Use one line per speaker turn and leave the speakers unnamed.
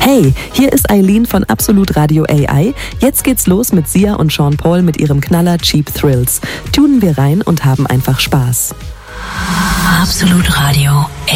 Hey, hier ist Eileen von Absolut Radio AI. Jetzt geht's los mit Sia und Sean Paul mit ihrem Knaller Cheap Thrills. Tunen wir rein und haben einfach Spaß.
Absolut Radio AI.